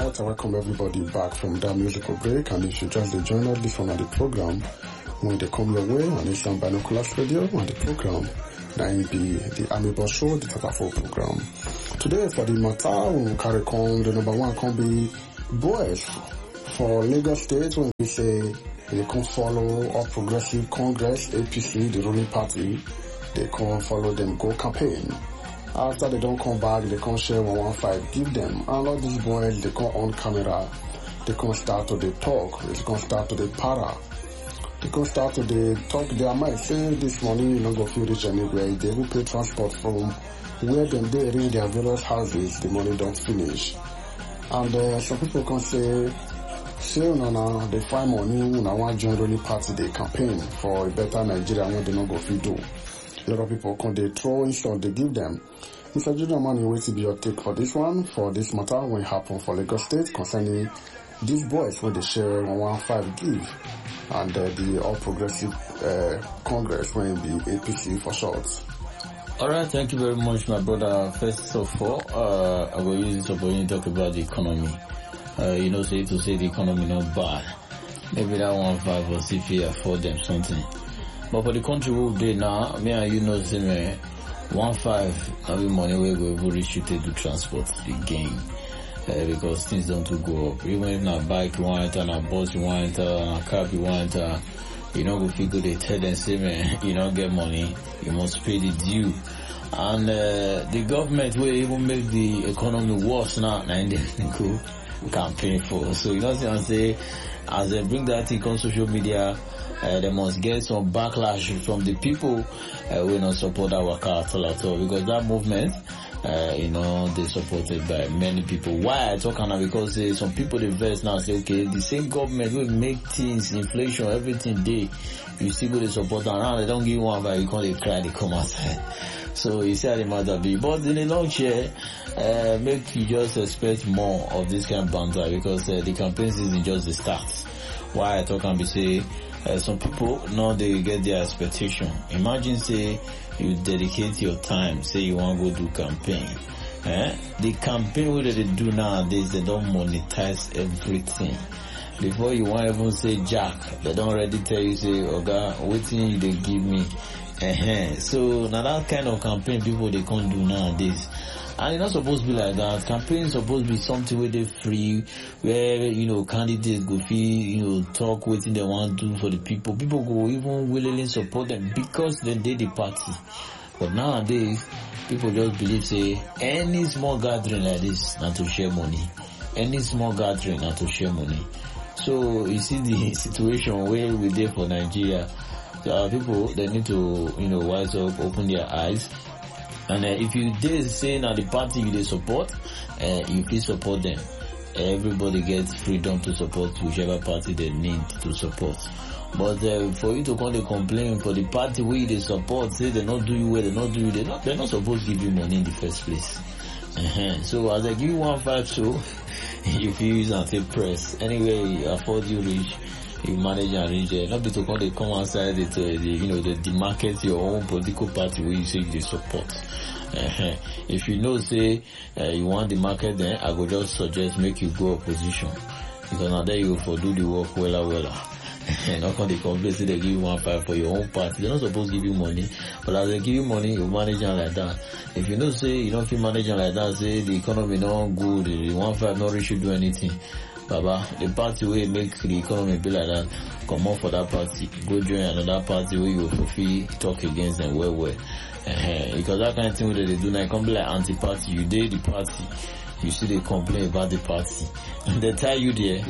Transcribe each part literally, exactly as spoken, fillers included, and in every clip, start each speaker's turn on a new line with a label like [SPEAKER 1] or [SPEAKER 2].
[SPEAKER 1] right, I welcome everybody back from that musical break, and if you just join us, this one on the program, when they come your way on Eastern Binoculars Radio, on the program, that will be the Army Boss Show, the Tatafo program. Today, for the matter, we will carry on, the number one can be boys for Lagos State, when we say they can follow All Progressive Congress, A P C, the ruling party, they can follow them, go campaign. After they don't come back, they can share one one five, give them. And all these boys, they come on camera, they can start to the talk, they can start to the para. They can start to the talk, they might say this money, you know, go feel rich anywhere. They will pay transport from where them they reach their various houses, the money don't finish. And uh, some people can say, say, no, no, they find money, no one join ruling party, they campaign for a better Nigeria when they don't go feel do. A lot of people can they throw instant, they give them. Mister Junior Money, wait to be your take for this one, for this matter when it happened for Lagos State concerning these boys when they share one one five give and uh, the All Progressive uh, Congress when it be A P C for short.
[SPEAKER 2] Alright, thank you very much, my brother. First of all, uh, I will use this opportunity to talk about the economy. Uh, you know, say to say the economy not bad. Maybe that one five or C P afford them something. But for the country we dey now, me and you know, say me, one five, every money we go even reach you to do transport, the gain. Uh, because things don't to go up. Even if na bike you want enter, na bus you want enter, na cab you want enter, you know, if you go they tell them, say man, you don't get money, you must pay the due. And uh, the government will even make the economy worse now, and they go campaign for. So you know what I'm saying? As they bring that thing on social media, Uh, they must get some backlash from the people uh, who not support our car at all at all, because that movement, uh, you know, they supported by many people. Why I talk now? Because uh, some people they verse now say, okay, the same government will make things, inflation, everything day, you see what they support around, they don't give one, but you can't they cry, they come outside. So you see how the matter be. But in the long share, uh, make you just expect more of this kind of banter, because uh, the campaign season just the start. Why I talk and be say, Uh, some people know they get their expectation. Imagine say you dedicate your time, say you want to go do campaign. Eh? The campaign what they do nowadays, they don't monetize everything. Before you want even say Jack, they don't already tell you say, Oga, waiting they give me. Uh-huh. So now that kind of campaign people they can't do nowadays. And it's not supposed to be like that. Campaign is supposed to be something where they free, where, you know, candidates go feel, you know, talk what they want to do for the people. People go even willingly support them because they did the party. But nowadays, people just believe, say, any small gathering like this, not to share money. Any small gathering, not to share money. So, you see the situation where we're there for Nigeria. So our people, they need to, you know, wise up, open their eyes. And uh, if you did say now the party you they support, uh, you please support them. Everybody gets freedom to support whichever party they need to support. But uh, for you to come and complain for the party where they support, say they not do you well, they not do you, they not, they're not supposed to give you money in the first place. Uh-huh. So as I give you one five show, you feel use and take press. Anyway, afford you reach. You manage and reach there. Not be to come, they come outside it, uh, the, you know, the, the market your own political party where you say they support. Uh-huh. If you know, say, uh, you want the market, then I would just suggest make you go opposition. Because now there you for do the work wella wella. And not when they complain, say they give you one five for your own party. They're not supposed to give you money. But as they give you money, you manage them like that. If you know, say, you don't feel managing like that, say the economy not good, the one five not really do anything. Baba, the party will make the economy be like that. Come on for that party. Go join another party where you will talk against them well, well. Uh-huh. Because that kind of thing that they do now, it can be like anti-party. You did the party. You see they complain about the party. And they tell you there.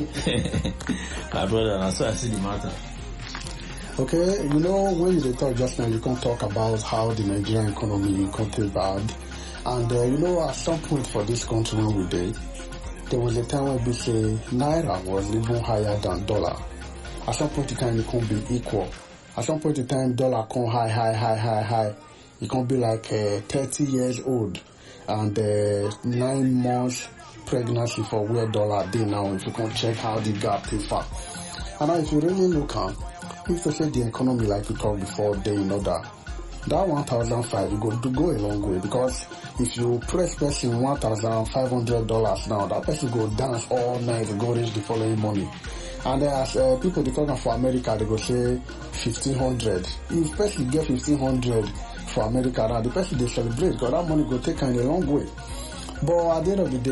[SPEAKER 2] My brother, and so I see the matter.
[SPEAKER 1] Okay, you know, when you talk just now, you can talk about how the Nigerian economy country bad. And, uh, you know, at some point for this country when we did, there was a time when we say Naira was even higher than dollar. At some point in time, it can't be equal. At some point in time, dollar come high, high, high, high, high. It can be like uh, thirty years old and uh, nine months pregnancy for where dollar day now. If you can check how the gap is far. And now if you really look at, if you say the economy like we talked before, they in order. that one thousand five, you go to go a long way, because if you press person one thousand five hundred dollars now, that person go dance all night, go reach the following morning. And then as uh, people they talking for America, they go say fifteen hundred. If person get fifteen hundred for America now, the person they celebrate, because that money go take kind a long way. But at the end of the day,